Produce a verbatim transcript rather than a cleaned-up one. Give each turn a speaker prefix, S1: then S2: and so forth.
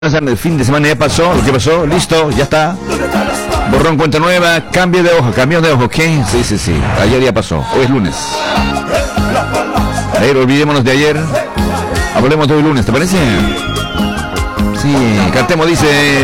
S1: El fin de semana ya pasó, lo que pasó, listo, ya está. Borrón, cuenta nueva, cambio de hoja, cambio de hoja, ¿ok? Sí, sí, sí, ayer ya pasó, hoy es lunes. Ayer, olvidémonos de ayer, hablemos de hoy lunes, ¿te parece? Sí, cantemos, dice...